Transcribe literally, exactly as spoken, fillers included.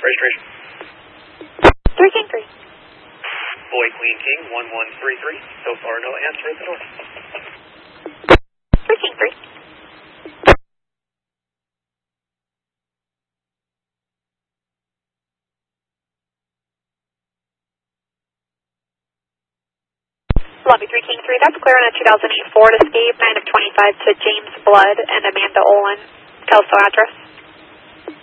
Registration. three King three. Boy Queen King one one three three. So far, no answer at the door. three King three. Lobby three King three, that's clear on a two thousand eight Ford Escape, nine of twenty-five to James Blood and Amanda Olin. Kelso address.